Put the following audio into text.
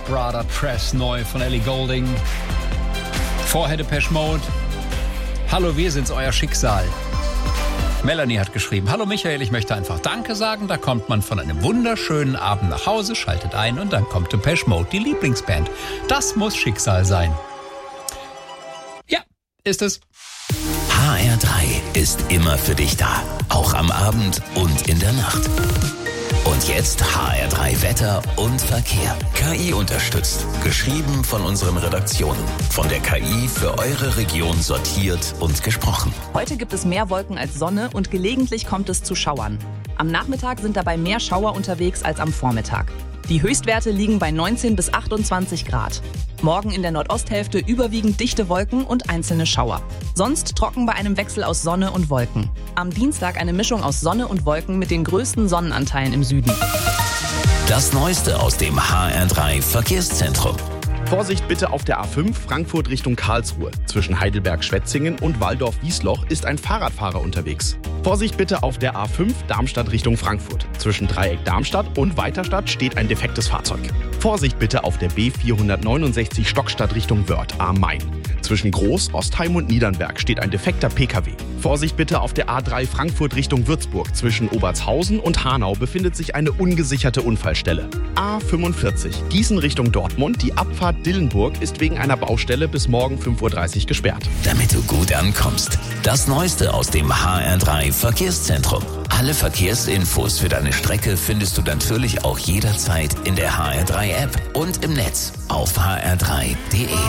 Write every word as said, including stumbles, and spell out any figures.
Brother Press neu von Ellie Goulding. Vorher Depeche Mode. Hallo, wir sind's, euer Schicksal. Melanie hat geschrieben, hallo Michael, ich möchte einfach Danke sagen. Da kommt man von einem wunderschönen Abend nach Hause, schaltet ein und dann kommt Depeche Mode, die Lieblingsband. Das muss Schicksal sein. Ja, ist es. H R drei ist immer für dich da, auch am Abend und in der Nacht. Und jetzt H R drei Wetter und Verkehr. K I unterstützt. Geschrieben von unseren Redaktionen. Von der K I für eure Region sortiert und gesprochen. Heute gibt es mehr Wolken als Sonne und gelegentlich kommt es zu Schauern. Am Nachmittag sind dabei mehr Schauer unterwegs als am Vormittag. Die Höchstwerte liegen bei neunzehn bis achtundzwanzig Grad. Morgen in der Nordosthälfte überwiegend dichte Wolken und einzelne Schauer. Sonst trocken bei einem Wechsel aus Sonne und Wolken. Am Dienstag eine Mischung aus Sonne und Wolken mit den größten Sonnenanteilen im Süden. Das Neueste aus dem H R drei Verkehrszentrum. Vorsicht bitte auf der A fünf Frankfurt Richtung Karlsruhe. Zwischen Heidelberg-Schwetzingen und Walldorf-Wiesloch ist ein Fahrradfahrer unterwegs. Vorsicht bitte auf der A fünf Darmstadt Richtung Frankfurt. Zwischen Dreieck Darmstadt und Weiterstadt steht ein defektes Fahrzeug. Vorsicht bitte auf der B vierhundertneunundsechzig Stockstadt Richtung Wörth am Main. Zwischen Groß, Ostheim und Niedernberg steht ein defekter P K W. Vorsicht bitte auf der A drei Frankfurt Richtung Würzburg. Zwischen Obertshausen und Hanau befindet sich eine ungesicherte Unfallstelle. A fünfundvierzig Gießen Richtung Dortmund. Die Abfahrt Dillenburg ist wegen einer Baustelle bis morgen fünf Uhr dreißig gesperrt. Damit du gut ankommst. Das Neueste aus dem H R drei Verkehrszentrum. Alle Verkehrsinfos für deine Strecke findest du natürlich auch jederzeit in der H R drei App und im Netz auf h r drei punkt d e.